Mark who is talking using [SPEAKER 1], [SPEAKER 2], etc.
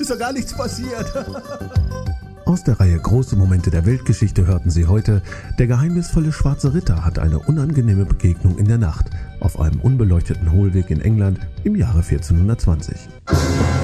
[SPEAKER 1] ist doch gar nichts passiert.
[SPEAKER 2] Aus der Reihe Große Momente der Weltgeschichte hörten Sie heute: Der geheimnisvolle Schwarze Ritter hat eine unangenehme Begegnung in der Nacht auf einem unbeleuchteten Hohlweg in England im Jahre 1420.